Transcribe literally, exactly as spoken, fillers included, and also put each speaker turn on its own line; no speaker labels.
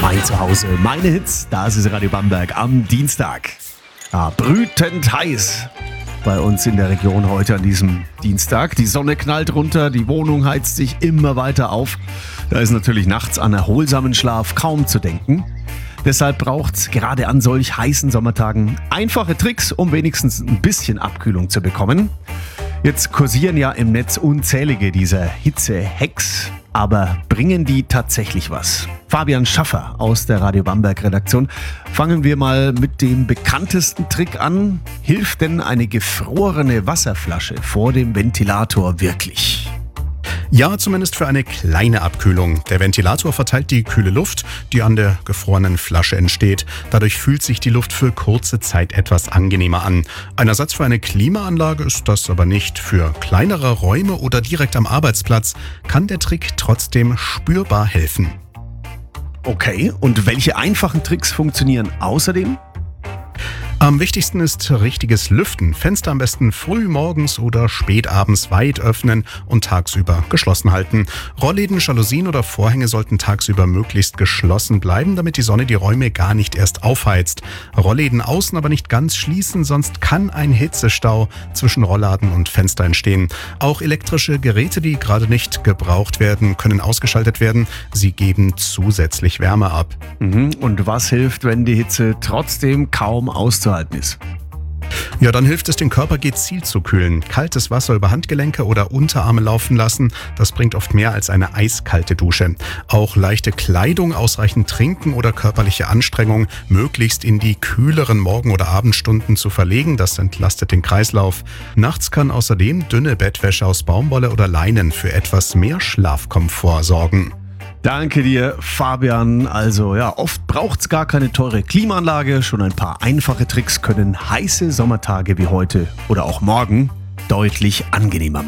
Mein Zuhause, meine Hits, das ist Radio Bamberg am Dienstag. Ja, brütend heiß bei uns in der Region heute an diesem Dienstag. Die Sonne knallt runter, die Wohnung heizt sich immer weiter auf. Da ist natürlich nachts an erholsamen Schlaf kaum zu denken. Deshalb braucht es gerade an solch heißen Sommertagen einfache Tricks, um wenigstens ein bisschen Abkühlung zu bekommen. Jetzt kursieren ja im Netz unzählige dieser Hitze-Hacks, aber bringen die tatsächlich was? Fabian Schaffer aus der Radio Bamberg Redaktion. Fangen wir mal mit dem bekanntesten Trick an. Hilft denn eine gefrorene Wasserflasche vor dem Ventilator wirklich?
Ja, zumindest für eine kleine Abkühlung. Der Ventilator verteilt die kühle Luft, die an der gefrorenen Flasche entsteht. Dadurch fühlt sich die Luft für kurze Zeit etwas angenehmer an. Ein Ersatz für eine Klimaanlage ist das aber nicht. Für kleinere Räume oder direkt am Arbeitsplatz kann der Trick trotzdem spürbar helfen.
Okay, und welche einfachen Tricks funktionieren außerdem?
Am wichtigsten ist richtiges Lüften. Fenster am besten früh morgens oder spät abends weit öffnen und tagsüber geschlossen halten. Rollläden, Jalousien oder Vorhänge sollten tagsüber möglichst geschlossen bleiben, damit die Sonne die Räume gar nicht erst aufheizt. Rollläden außen aber nicht ganz schließen, sonst kann ein Hitzestau zwischen Rollladen und Fenster entstehen. Auch elektrische Geräte, die gerade nicht gebraucht werden, können ausgeschaltet werden. Sie geben zusätzlich Wärme ab.
Mhm. Und was hilft, wenn die Hitze trotzdem kaum auszuhalten ist?
Ja, dann hilft es, den Körper gezielt zu kühlen. Kaltes Wasser über Handgelenke oder Unterarme laufen lassen, das bringt oft mehr als eine eiskalte Dusche. Auch leichte Kleidung, ausreichend trinken oder körperliche Anstrengung möglichst in die kühleren Morgen- oder Abendstunden zu verlegen, das entlastet den Kreislauf. Nachts kann außerdem dünne Bettwäsche aus Baumwolle oder Leinen für etwas mehr Schlafkomfort sorgen.
Danke dir, Fabian. Also ja, oft braucht es gar keine teure Klimaanlage. Schon ein paar einfache Tricks können heiße Sommertage wie heute oder auch morgen deutlich angenehmer machen.